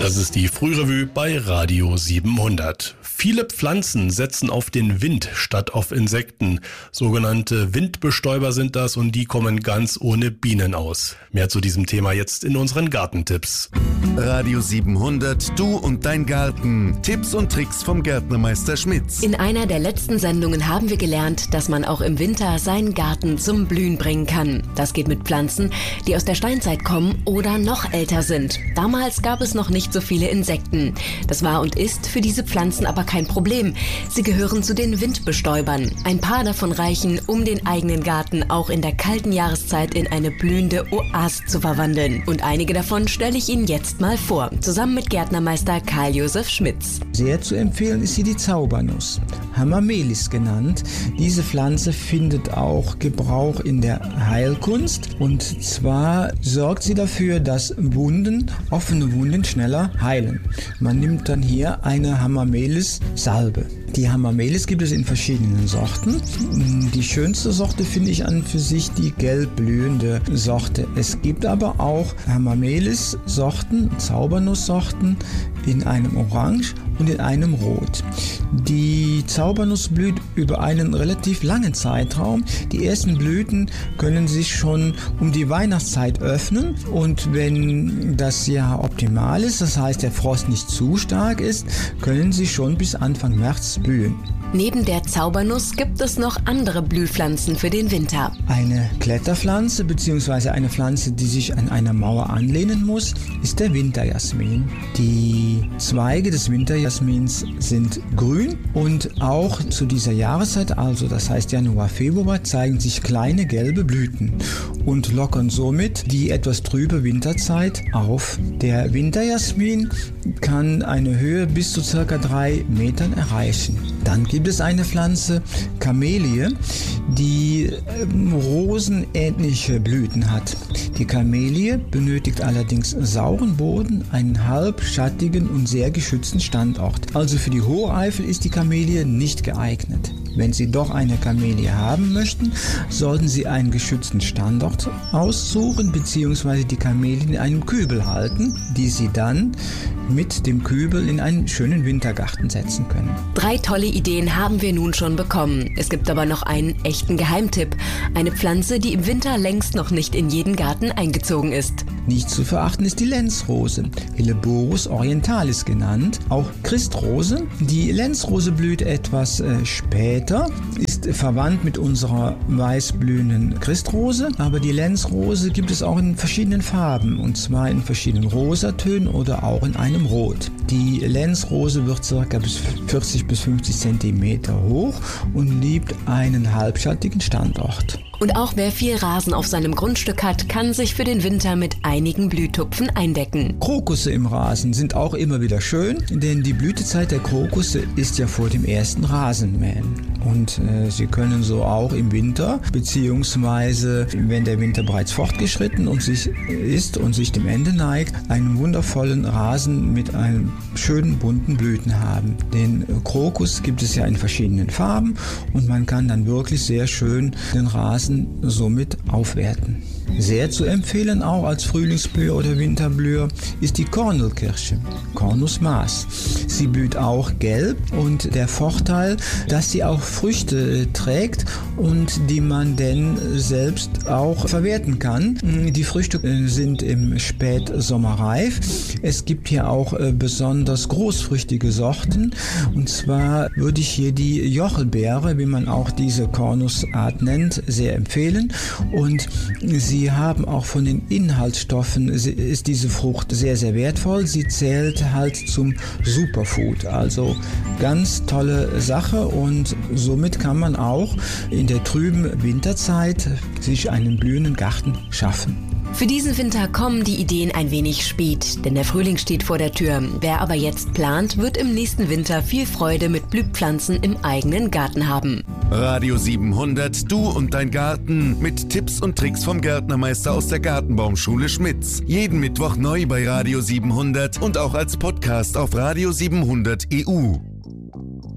Das ist die Frührevue bei Radio 700. Viele Pflanzen setzen auf den Wind statt auf Insekten. Sogenannte Windbestäuber sind das und die kommen ganz ohne Bienen aus. Mehr zu diesem Thema jetzt in unseren Gartentipps. Radio 700, du und dein Garten. Tipps und Tricks vom Gärtnermeister Schmitz. In einer der letzten Sendungen haben wir gelernt, dass man auch im Winter seinen Garten zum Blühen bringen kann. Das geht mit Pflanzen, die aus der Steinzeit kommen oder noch älter sind. Damals gab es noch nicht so viele Insekten. Das war und ist für diese Pflanzen aber kein Problem. Sie gehören zu den Windbestäubern. Ein paar davon reichen, um den eigenen Garten auch in der kalten Jahreszeit in eine blühende Oase zu verwandeln. Und einige davon stelle ich Ihnen jetzt mal vor, zusammen mit Gärtnermeister Karl-Josef Schmitz. Sehr zu empfehlen ist hier die Zaubernuss, Hamamelis genannt. Diese Pflanze findet auch Gebrauch in der Heilkunst, und zwar sorgt sie dafür, dass offene Wunden schneller heilen. Man nimmt dann hier eine Hamamelis-Salbe. Die Hamamelis gibt es in verschiedenen Sorten. Die schönste Sorte finde ich an für sich die gelb blühende Sorte. Es gibt aber auch Hamamelis-Sorten, Zaubernuss-Sorten in einem Orange und in einem Rot. Die Zaubernuss blüht über einen relativ langen Zeitraum. Die ersten Blüten können sich schon um die Weihnachtszeit öffnen, und wenn das Jahr optimal ist, das heißt der Frost nicht zu stark ist, können sie schon bis Anfang März blühen. Neben der Zaubernuss gibt es noch andere Blühpflanzen für den Winter. Eine Kletterpflanze bzw. eine Pflanze, die sich an einer Mauer anlehnen muss, ist der Winterjasmin. Die Zweige des Winterjasmins sind grün, und auch zu dieser Jahreszeit, also das heißt Januar, Februar, zeigen sich kleine gelbe Blüten und lockern somit die etwas trübe Winterzeit auf. Der Winterjasmin kann eine Höhe bis zu ca. 3 Metern erreichen. Dann gibt es eine Pflanze, Kamelie, die rosenähnliche Blüten hat. Die Kamelie benötigt allerdings sauren Boden, einen halbschattigen und sehr geschützten Standort. Also für die Hocheifel ist die Kamelie nicht geeignet. Wenn Sie doch eine Kamelie haben möchten, sollten Sie einen geschützten Standort aussuchen bzw. die Kamelie in einem Kübel halten, die Sie dann mit dem Kübel in einen schönen Wintergarten setzen können. 3 tolle Ideen haben wir nun schon bekommen. Es gibt aber noch einen echten Geheimtipp. Eine Pflanze, die im Winter längst noch nicht in jeden Garten eingezogen ist. Nicht zu verachten ist die Lenzrose, Helleborus orientalis genannt, auch Christrose. Die Lenzrose blüht etwas später, ist verwandt mit unserer weißblühenden Christrose, aber die Lenzrose gibt es auch in verschiedenen Farben, und zwar in verschiedenen Rosatönen oder auch in einem Rot. Die Lenzrose wird ca. 40 bis 50 cm hoch und liebt einen halbschattigen Standort. Und auch wer viel Rasen auf seinem Grundstück hat, kann sich für den Winter mit einigen Blühtupfen eindecken. Krokusse im Rasen sind auch immer wieder schön, denn die Blütezeit der Krokusse ist ja vor dem ersten Rasenmähen. Und sie können so auch im Winter, beziehungsweise wenn der Winter bereits fortgeschritten und sich dem Ende neigt, einen wundervollen Rasen mit einem schönen bunten Blüten haben. Den Krokus gibt es ja in verschiedenen Farben, und man kann dann wirklich sehr schön den Rasen somit aufwerten. Sehr zu empfehlen auch als Frühlingsblüher oder Winterblüher ist die Kornelkirsche, Cornus Maas. Sie blüht auch gelb, und der Vorteil, dass sie auch Früchte trägt und die man dann selbst auch verwerten kann. Die Früchte sind im Spätsommer reif. Es gibt hier auch besonders großfrüchtige Sorten, und zwar würde ich hier die Jochelbeere, wie man auch diese Cornusart nennt, sehr empfehlen, und sie haben auch von den Inhaltsstoffen, ist diese Frucht sehr, sehr wertvoll. Sie zählt halt zum Superfood, also ganz tolle Sache, und somit kann man auch in der trüben Winterzeit sich einen blühenden Garten schaffen. Für diesen Winter kommen die Ideen ein wenig spät, denn der Frühling steht vor der Tür. Wer aber jetzt plant, wird im nächsten Winter viel Freude mit Blühpflanzen im eigenen Garten haben. Radio 700, du und dein Garten, mit Tipps und Tricks vom Gärtnermeister aus der Gartenbaumschule Schmitz. Jeden Mittwoch neu bei Radio 700 und auch als Podcast auf Radio 700 EU.